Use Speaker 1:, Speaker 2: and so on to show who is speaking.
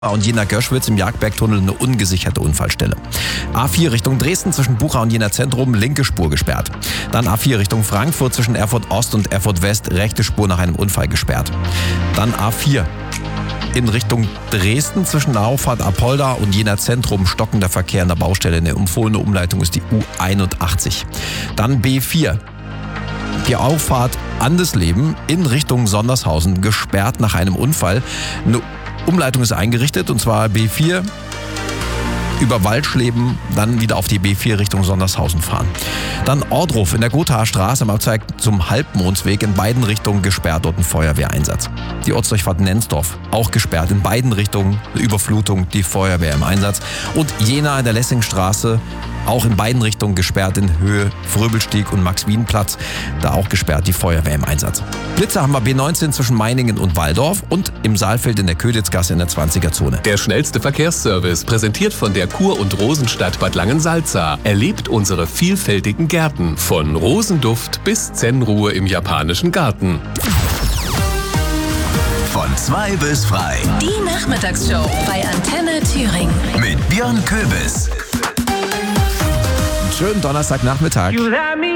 Speaker 1: und Jena-Göschwitz im Jagdbergtunnel eine ungesicherte Unfallstelle. A4 Richtung Dresden zwischen Bucha und Jena Zentrum, linke Spur gesperrt. Dann A4 Richtung Frankfurt zwischen Erfurt Ost und Erfurt West, rechte Spur nach einem Unfall gesperrt. Dann A4 in Richtung Dresden zwischen der Auffahrt Apolda und Jena Zentrum, stockender Verkehr in der Baustelle. Eine empfohlene Umleitung ist die U81. Dann B4. Die Auffahrt Andesleben in Richtung Sondershausen, gesperrt nach einem Unfall. Eine Umleitung ist eingerichtet, und zwar B4 über Waldschleben, dann wieder auf die B4 Richtung Sondershausen fahren. Dann Ordruf in der Gothaer Straße am Abzweig zum Halbmondsweg, in beiden Richtungen gesperrt, dort ein Feuerwehreinsatz. Die Ortsdurchfahrt Nensdorf auch gesperrt, in beiden Richtungen eine Überflutung, die Feuerwehr im Einsatz. Und Jena in der Lessingstraße auch in beiden Richtungen gesperrt, in Höhe Fröbelstieg und Max-Wien-Platz, da auch gesperrt, die Feuerwehr im Einsatz. Blitzer haben wir B19 zwischen Meiningen und Walldorf und im Saalfeld in der Köditzgasse in der 20er-Zone.
Speaker 2: Der schnellste Verkehrsservice, präsentiert von der Kur- und Rosenstadt Bad Langensalza. Erlebt unsere vielfältigen Gärten, von Rosenduft bis Zen-Ruhe im japanischen Garten.
Speaker 3: Von 2 bis frei.
Speaker 4: Die Nachmittagsshow bei Antenne Thüringen.
Speaker 3: Mit Björn Köbis.
Speaker 1: Schönen Donnerstagnachmittag.